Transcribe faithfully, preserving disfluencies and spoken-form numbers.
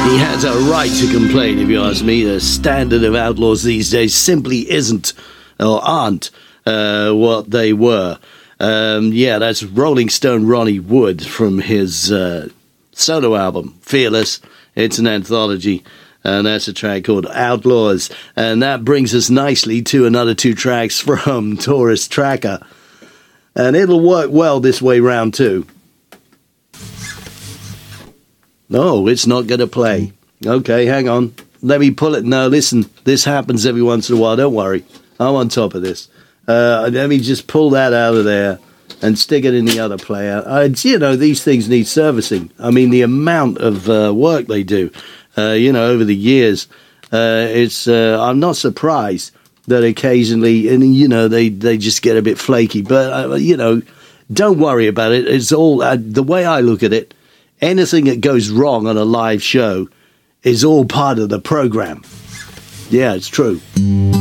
He has a right to complain, if you ask me. The standard of outlaws these days simply isn't, or aren't, uh, what they were. Um, yeah, that's Rolling Stone Ronnie Wood from his uh, solo album, Fearless. It's an anthology, and that's a track called Outlaws. And that brings us nicely to another two tracks from Tourist Tracker. And it'll work well this way round, too. No, it's not going to play. Okay, hang on. Let me pull it. No, listen, this happens every once in a while. Don't worry. I'm on top of this. Uh, let me just pull that out of there and stick it in the other player. Uh, you know, these things need servicing. I mean, the amount of uh, work they do, uh, you know, over the years, uh, it's. Uh, I'm not surprised that occasionally, and you know, they, they just get a bit flaky. But, uh, you know, don't worry about it. It's all, uh, the way I look at it, anything that goes wrong on a live show is all part of the program. Yeah, it's true.